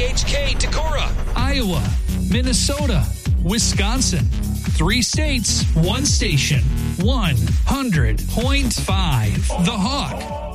KHK Decorah, Iowa, Minnesota, Wisconsin. 3 states, 1 station, 100.5 The Hawk.